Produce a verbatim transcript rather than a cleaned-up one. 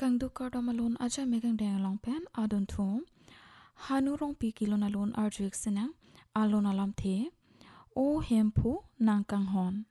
กังดูกอดอมาลนอาจจะไม่กังแดงลองเป็นอาดนทุ่งฮานุรงปีกิโลนาลนอาร์จิกสินะอาลนอาลามเทโอเฮมพูนางกังฮอน